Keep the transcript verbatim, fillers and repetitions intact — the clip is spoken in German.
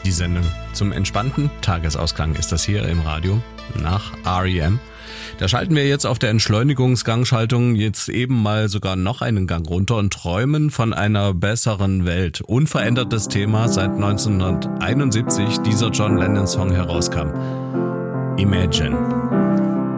Die Sendung zum entspannten Tagesausklang ist das hier im Radio nach R E M. Da schalten wir jetzt auf der Entschleunigungsgangschaltung jetzt eben mal sogar noch einen Gang runter und träumen von einer besseren Welt. Unverändertes Thema seit neunzehnhunderteinundsiebzig dieser John Lennon Song herauskam. Imagine.